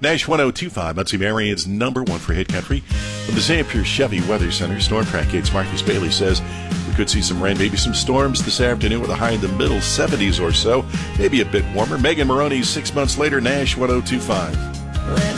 Nash 1025, Muncie Marion's number one for hit country. From the Zampier Chevy Weather Center, Storm Track 8's Marcus Bailey says we could see some rain, maybe some storms this afternoon with a high in the middle 70s or so, maybe a bit warmer. Megan Maroney, 6 months later, Nash 1025.